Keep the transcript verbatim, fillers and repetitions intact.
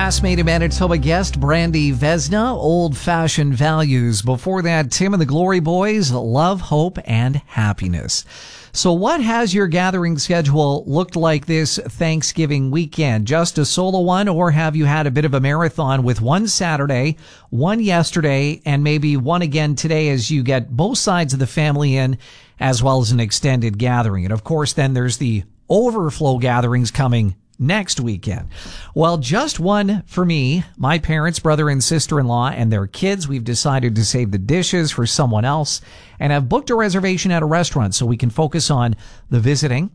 classmate and Manitoba guest, Brandy Vesna, Old Fashioned Values. Before that, Tim and the Glory Boys, Love, Hope, and Happiness. So what has your gathering schedule looked like this Thanksgiving weekend? Just a solo one, or have you had a bit of a marathon with one Saturday, one yesterday, and maybe one again today as you get both sides of the family in, as well as an extended gathering? And of course, then there's the overflow gatherings coming next weekend. Well, just one for me, my parents, brother and sister-in-law, and their kids. We've decided to save the dishes for someone else and have booked a reservation at a restaurant so we can focus on the visiting